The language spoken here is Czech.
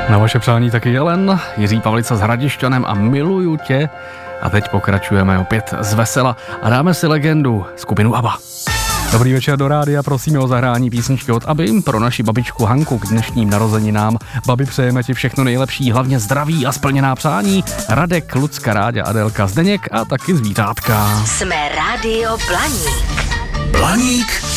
Na vaše přání taky Jelen, Jiří Pavlica s Hradišťanem a Miluju tě. A teď pokračujeme opět z vesela a dáme si legendu, skupinu ABBA. Dobrý večer do rádia, prosíme o zahrání písničky od ABBY pro naši babičku Hanku k dnešním narozeninám. Babi, přejeme ti všechno nejlepší, hlavně zdraví a splněná přání. Radek, Lucka, Ráďa, Adelka, Zdeněk a taky zvířátka. Jsme Rádio Blaník. Blaník